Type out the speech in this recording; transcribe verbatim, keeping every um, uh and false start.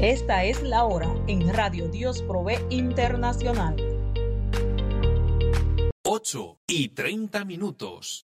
Esta es la hora en Radio Dios Provee Internacional. ocho y treinta minutos.